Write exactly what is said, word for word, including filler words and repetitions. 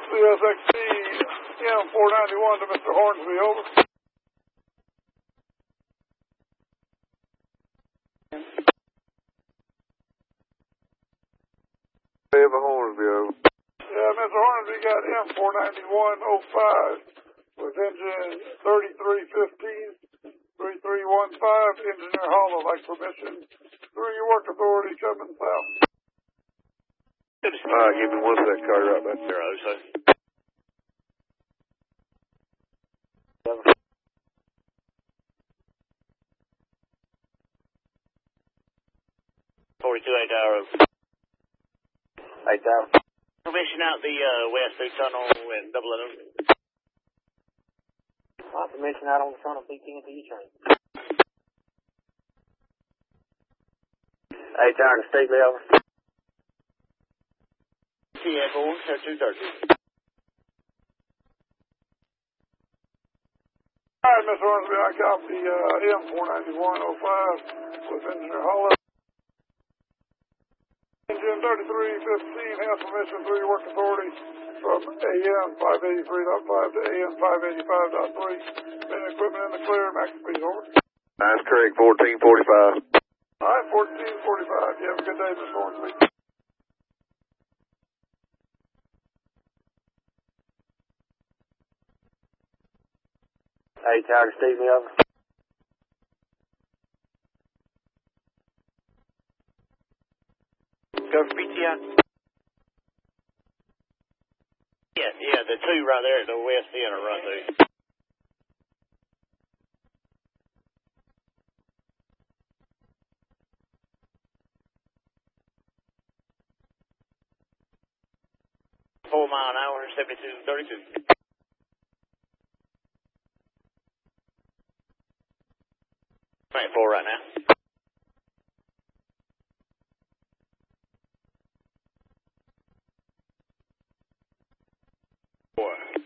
C S X T M four ninety-one to Mister Hornsby, over. Ever Hornsby, over. Yeah, Mister Hornsby got M four ninety-one oh five with engine thirty-three fifteen, thirty-three fifteen, Engineer Hollow, like permission through your work authority coming south. Alright, give me one sec, car right back there, so. forty-two eight hour. eight hour. Permission out the uh, West Two Tunnel and double it. My permission out on the tunnel, P T and P train. eight hour to State Level. T F four, two thirty. Alright, Mister Hornsby, I got the uh, M four ninety-one oh five with Engineer Hollow. Engine thirty-three fifteen has permission through your work authority from A M five eighty-three point five to A M five eighty-five point three. Main equipment in the clear, max speed, over. That's correct, fourteen forty-five. Alright, fourteen forty-five. You have a good day, Mister Hornsby. eight hour to State Level. Go for P T I. Yeah, yeah, the two right there at the west end are run through. Four mile an hour, seventy-two thirty-two. Right, four right now. Four.